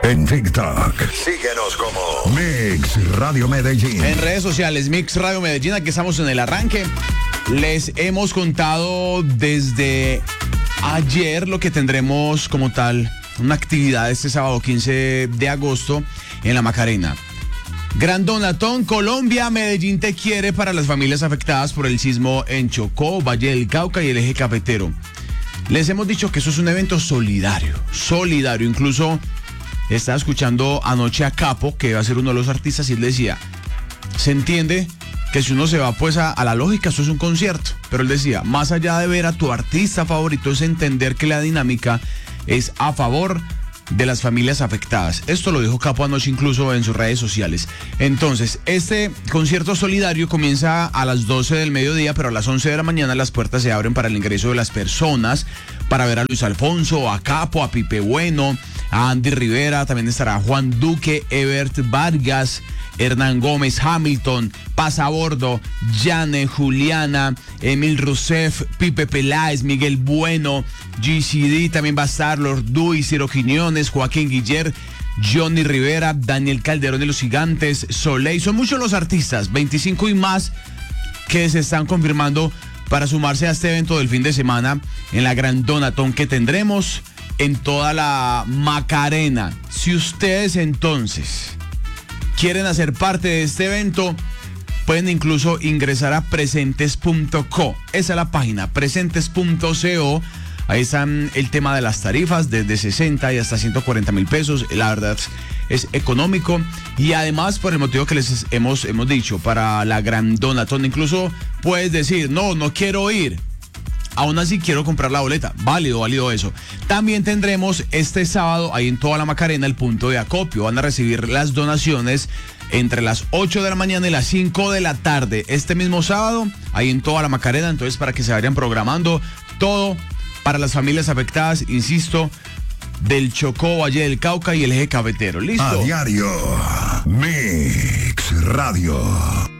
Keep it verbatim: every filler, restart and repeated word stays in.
En TikTok, síguenos como Mix Radio Medellín. En redes sociales, Mix Radio Medellín, aquí estamos en el arranque. Les hemos contado desde ayer lo que tendremos como tal, una actividad este sábado quince de agosto en La Macarena. Gran Donatón Colombia, Medellín te quiere para las familias afectadas por el sismo en Chocó, Valle del Cauca y el eje cafetero. Les hemos dicho que eso es un evento solidario, solidario. Incluso estaba escuchando anoche a Capo, que va a ser uno de los artistas, y él decía, se entiende que si uno se va pues a, a la lógica, eso es un concierto. Pero él decía, más allá de ver a tu artista favorito, es entender que la dinámica es a favor de las familias afectadas. Esto lo dijo Capo anoche incluso en sus redes sociales. Entonces, este concierto solidario comienza a las doce del mediodía, pero a las once de la mañana las puertas se abren para el ingreso de las personas, para ver a Luis Alfonso, a Capo, a Pipe Bueno, a Andy Rivera, también estará Juan Duque, Ebert Vargas, Hernán Gómez, Hamilton, Pasabordo, Yane, Juliana, Emil Rousseff, Pipe Peláez, Miguel Bueno, G C D, también va a estar Lord Dewey, Ciro Quiñones, Joaquín Guiller, Johnny Rivera, Daniel Calderón de los Gigantes, Soleil. Son muchos los artistas, veinticinco y más, que se están confirmando para sumarse a este evento del fin de semana en la Gran Donatón que tendremos en toda la Macarena. Si ustedes entonces quieren hacer parte de este evento, pueden incluso ingresar a presentes punto co. Esa es la página, presentes punto co. Ahí están el tema de las tarifas, desde sesenta y hasta ciento cuarenta mil pesos. La verdad es económico. Y además, por el motivo que les hemos, hemos dicho, para la Gran Donatón, incluso puedes decir, no, no quiero ir. Aún así quiero comprar la boleta. Válido, válido eso. También tendremos este sábado ahí en toda la Macarena el punto de acopio. Van a recibir las donaciones entre las ocho de la mañana y las cinco de la tarde. Este mismo sábado, ahí en toda la Macarena. Entonces, para que se vayan programando todo para las familias afectadas, insisto, del Chocó, Valle del Cauca y el eje cafetero. ¿Listo? A diario, Mix Radio.